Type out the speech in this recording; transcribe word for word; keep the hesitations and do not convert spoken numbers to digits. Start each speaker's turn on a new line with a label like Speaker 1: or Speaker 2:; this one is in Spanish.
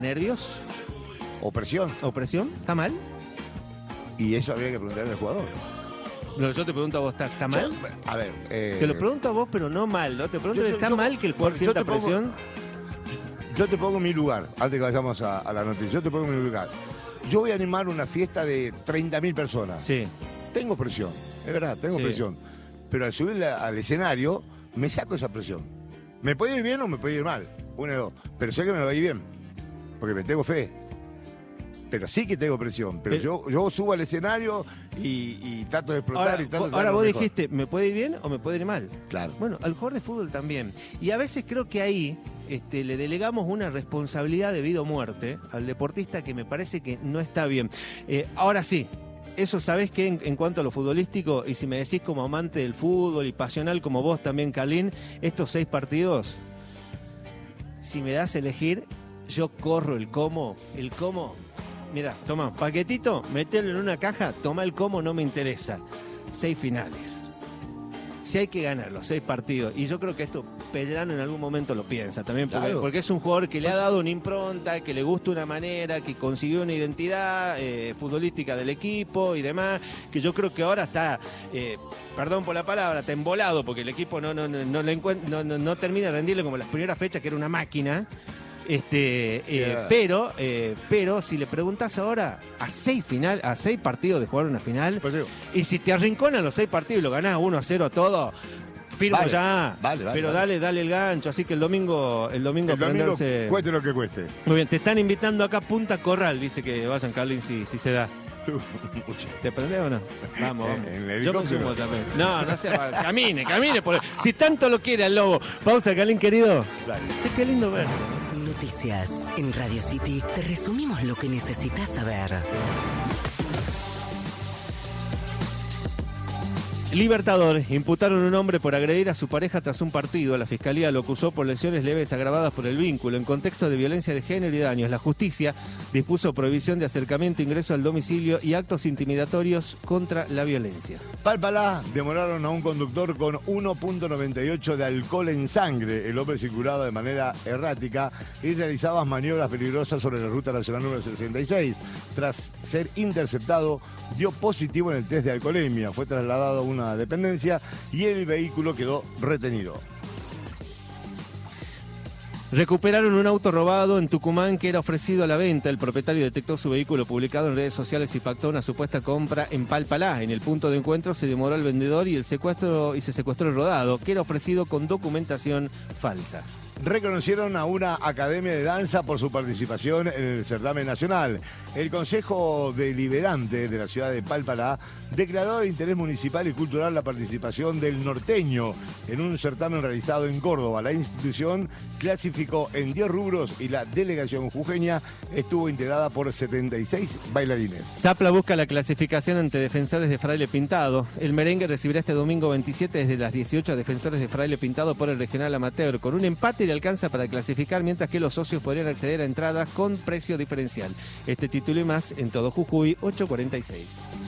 Speaker 1: ¿Nervios?
Speaker 2: Opresión.
Speaker 1: ¿Opresión? ¿Está mal?
Speaker 2: Y eso habría que preguntarle al jugador.
Speaker 1: No, yo te pregunto a vos, ¿está, está mal?
Speaker 2: Yo, a ver... Eh,
Speaker 1: te lo pregunto a vos, pero no mal, ¿no? Te pregunto,
Speaker 2: yo, yo,
Speaker 1: ¿está
Speaker 2: yo,
Speaker 1: mal que el jugador sienta
Speaker 2: pongo,
Speaker 1: presión?
Speaker 2: Yo te pongo en mi lugar, antes que vayamos a, a la noticia. Yo te pongo en mi lugar. Yo voy a animar una fiesta de treinta mil personas.
Speaker 1: Sí.
Speaker 2: Tengo presión, es verdad, tengo
Speaker 1: sí.
Speaker 2: presión. Pero al subir la, al escenario, me saco esa presión. Me puede ir bien o me puede ir mal, una de dos. Pero sé que me va a ir bien, porque me tengo fe. Pero sí que tengo presión. Pero, pero yo, yo subo al escenario y, y trato de explotar.
Speaker 1: Ahora,
Speaker 2: y trato de
Speaker 1: ahora vos
Speaker 2: mejor.
Speaker 1: dijiste, ¿me puede ir bien o me puede ir mal?
Speaker 2: Claro.
Speaker 1: Bueno, al jugador de fútbol también. Y a veces creo que ahí este, le delegamos una responsabilidad de vida o muerte al deportista que me parece que no está bien. Eh, ahora sí. Eso sabés que en, en cuanto a lo futbolístico, y si me decís como amante del fútbol y pasional como vos también, Carlín, estos seis partidos, si me das a elegir, yo corro el cómo, el cómo, mira, toma, paquetito, metelo en una caja, toma el cómo, no me interesa. Seis finales. Si hay que ganar los seis partidos, y yo creo que esto Pellerano en algún momento lo piensa también, porque,
Speaker 2: claro.
Speaker 1: porque es un jugador que le ha dado una impronta, que le gusta una manera, que consiguió una identidad eh, futbolística del equipo y demás, que yo creo que ahora está, eh, perdón por la palabra, está embolado, porque el equipo no, no, no, no, le encuent- no, no, no termina de rendirle como las primeras fechas, que era una máquina. Este, eh,
Speaker 2: yeah.
Speaker 1: pero, eh, pero si le preguntas ahora a seis final, a seis partidos de jugar una final,
Speaker 2: Pues digo,
Speaker 1: y si te arrinconan los seis partidos y lo ganás uno a cero a todo, firmo
Speaker 2: vale,
Speaker 1: ya.
Speaker 2: vale, vale,
Speaker 1: pero
Speaker 2: vale.
Speaker 1: dale, dale el gancho. Así que el domingo, el domingo
Speaker 2: el domingo
Speaker 1: aprenderse.
Speaker 2: cueste lo que cueste.
Speaker 1: Muy bien, te están invitando acá a Punta Corral, dice que vayan, Carlín, si, si se da. ¿Te prendés o no? Vamos, vamos.
Speaker 2: En el
Speaker 1: Yo me
Speaker 2: helicóptero.
Speaker 1: sumo también. No, no sea, camine, camine. Por... Si tanto lo quiere el lobo. Pausa, Carlín, querido.
Speaker 2: Dale.
Speaker 1: Che, qué lindo ver.
Speaker 3: Noticias en Radio City. Te resumimos lo que necesitas saber.
Speaker 1: Libertador, imputaron a un hombre por agredir a su pareja tras un partido. La fiscalía lo acusó por lesiones leves agravadas por el vínculo. En contexto de violencia de género y daños, la justicia dispuso prohibición de acercamiento, ingreso al domicilio y actos intimidatorios contra la violencia.
Speaker 2: Palpalá, demoraron a un conductor con uno punto noventa y ocho de alcohol en sangre. El hombre circulaba de manera errática y realizaba maniobras peligrosas sobre la ruta nacional número sesenta y seis. Tras ser interceptado, dio positivo en el test de alcoholemia. Fue trasladado a una dependencia y el vehículo quedó retenido.
Speaker 1: Recuperaron un auto robado en Tucumán que era ofrecido a la venta. El propietario detectó su vehículo publicado en redes sociales y pactó una supuesta compra en Palpalá. En el punto de encuentro se demoró el vendedor y el secuestro y se secuestró el rodado, que era ofrecido con documentación falsa.
Speaker 2: Reconocieron a una academia de danza por su participación en el certamen nacional. El Consejo Deliberante de la ciudad de Palpalá declaró de interés municipal y cultural la participación del Norteño en un certamen realizado en Córdoba. La institución clasificó en diez rubros y la delegación jujeña estuvo integrada por setenta y seis bailarines.
Speaker 1: Zapla busca la clasificación ante Defensores de Fraile Pintado. El merengue recibirá este domingo veintisiete desde las dieciocho a Defensores de Fraile Pintado por el regional amateur. Con un empate le alcanza para clasificar, mientras que los socios podrían acceder a entradas con precio diferencial. Este título y más en todo Jujuy, ocho cuarenta y seis.